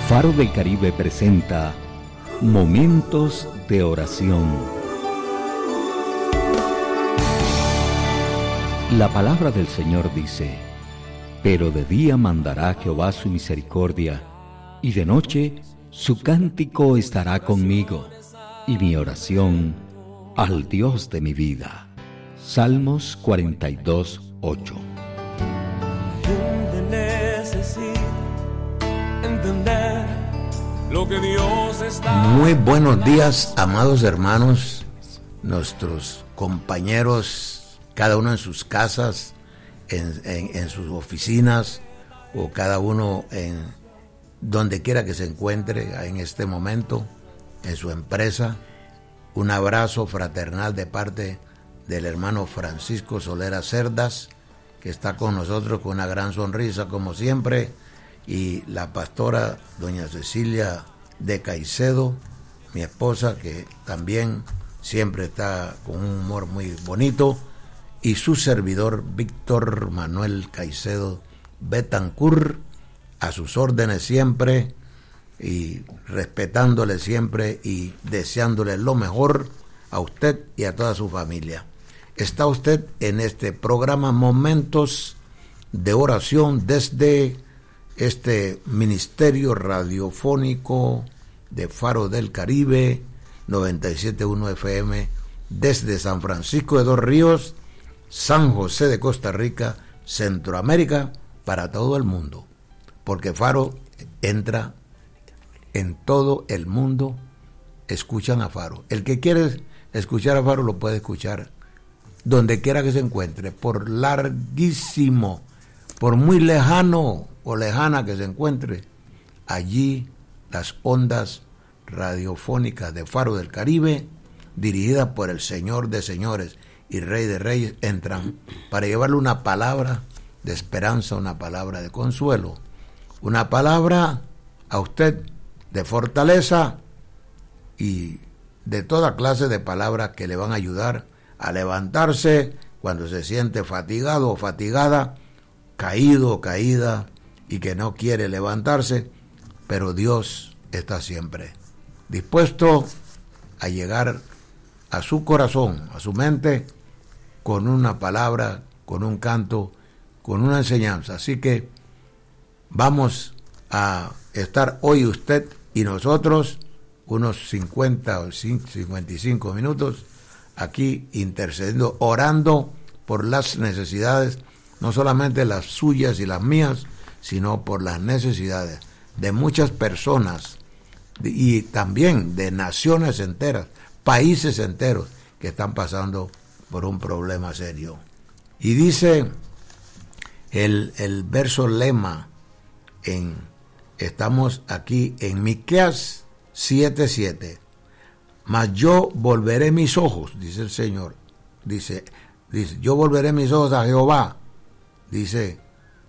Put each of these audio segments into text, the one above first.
Faro del Caribe presenta Momentos de Oración. La palabra del Señor dice: pero de día mandará Jehová su misericordia, y de noche su cántico estará conmigo, y mi oración al Dios de mi vida. Salmos 42, 8. Muy buenos días, amados hermanos, nuestros compañeros, cada uno en sus casas, en sus oficinas, o cada uno en donde quiera que se encuentre en este momento, en su empresa. Un abrazo fraternal de parte del hermano Francisco Solera Cerdas, que está con nosotros con una gran sonrisa como siempre, y la pastora doña Cecilia de Caicedo, mi esposa, que también siempre está con un humor muy bonito, y su servidor Víctor Manuel Caicedo Betancur, a sus órdenes siempre, y respetándole siempre y deseándole lo mejor a usted y a toda su familia. Está usted en este programa Momentos de Oración desde este ministerio radiofónico de Faro del Caribe 97.1 FM desde San Francisco de Dos Ríos, San José de Costa Rica, Centroamérica, para todo el mundo, porque Faro entra en todo el mundo. Escuchan a Faro. El que quiere escuchar a Faro lo puede escuchar donde quiera que se encuentre, por larguísimo, por muy lejano o lejana que se encuentre, allí las ondas radiofónicas de Faro del Caribe, dirigidas por el Señor de señores y Rey de reyes, entran para llevarle una palabra de esperanza, una palabra de consuelo, una palabra a usted de fortaleza y de toda clase de palabras que le van a ayudar a levantarse cuando se siente fatigado o fatigada, caído o caída, y que no quiere levantarse, pero Dios está siempre dispuesto a llegar a su corazón, a su mente, con una palabra, con un canto, con una enseñanza. Así que vamos a estar hoy usted y nosotros unos 50 o 55 minutos aquí intercediendo, orando por las necesidades, no solamente las suyas y las mías, sino por las necesidades de muchas personas y también de naciones enteras, países enteros que están pasando por un problema serio. Y dice el verso lema, estamos aquí en Miqueas 7:7. Mas yo volveré mis ojos, dice el Señor, dice, yo volveré mis ojos a Jehová, dice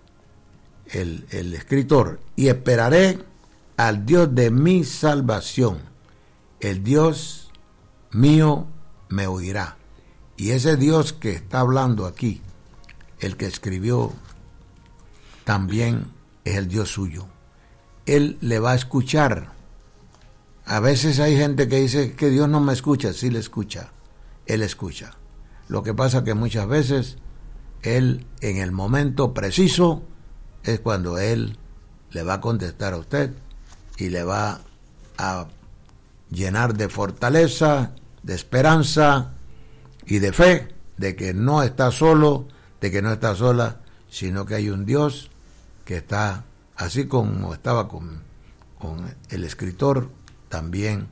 el escritor, y esperaré al Dios de mi salvación. El Dios mío me oirá. Y ese Dios que está hablando aquí, el que escribió, también es el Dios suyo. Él le va a escuchar. A veces hay gente que dice que Dios no me escucha. Sí le escucha. Él escucha. Lo que pasa que muchas veces Él, en el momento preciso, es cuando Él le va a contestar a usted y le va a llenar de fortaleza, de esperanza y de fe, de que no está solo, de que no está sola, sino que hay un Dios que está, así como estaba con el escritor, también